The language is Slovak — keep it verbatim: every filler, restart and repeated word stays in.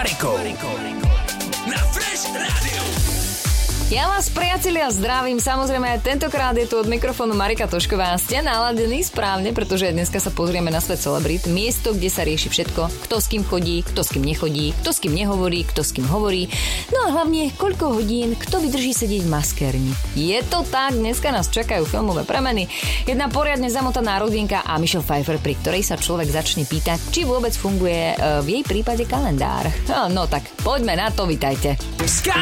Marikou. Na Fresh Rádiu. Ja vás, priatelia, zdravím. Samozrejme, tentokrát je tu od mikrofónu Marika Tošková. Ste naladení správne, pretože dneska sa pozrieme na svet celebrit. Miesto, kde sa rieši všetko. Kto s kým chodí, kto s kým nechodí, kto s kým nehovorí, kto s kým hovorí. No a hlavne, koľko hodín, kto vydrží sedieť v maskérni. Je to tak, dneska nás čakajú filmové premeny. Jedna poriadne zamotaná rodinka a Michelle Pfeiffer, pri ktorej sa človek začne pýtať, či vôbec funguje v jej prípade kalendár. No, no tak, poďme na to, vitajte. Sky